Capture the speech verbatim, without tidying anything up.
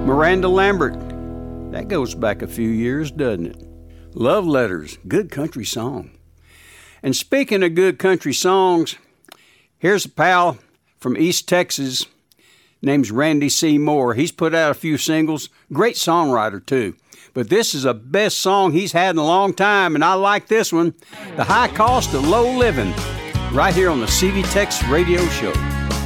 Miranda Lambert. That goes back a few years, doesn't it? Love Letters, good country song. And speaking of good country songs, here's a pal from East Texas, name's Randy C. Moore. He's put out a few singles, great songwriter too. But this is the best song he's had in a long time, and I like this one, The High Cost of Low Living, right here on the C V Tex Radio Show.